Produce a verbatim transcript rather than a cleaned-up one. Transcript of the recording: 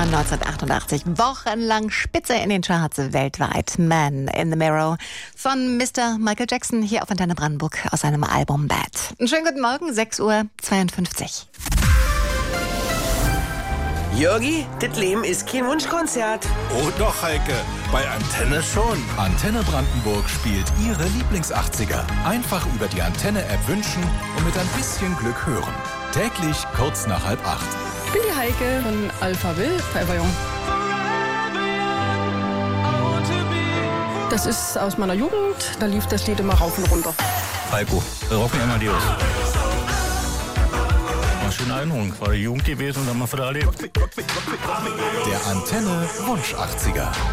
Jahr neunzehnhundertachtundachtzig. Wochenlang Spitze in den Charts weltweit. Man in the Mirror von Mister Michael Jackson hier auf Antenne Brandenburg aus seinem Album Bad. Einen schönen guten Morgen, sechs Uhr zweiundfünfzig. Jörgi, das Leben ist kein Wunschkonzert. Oh doch, Heike, bei Antenne schon. Antenne Brandenburg spielt Ihre Lieblings-achtziger. Einfach über die Antenne-App wünschen und mit ein bisschen Glück hören. Täglich kurz nach halb acht. Ich bin die Heike von Alpha Will, Forever Young. Das ist aus meiner Jugend, da lief das Lied immer rauf und runter. Heiko, Rocky Amadeus. War schöne Erinnerung, war die Jugend gewesen und haben wir wieder erlebt. Der Antenne Wunsch achtziger.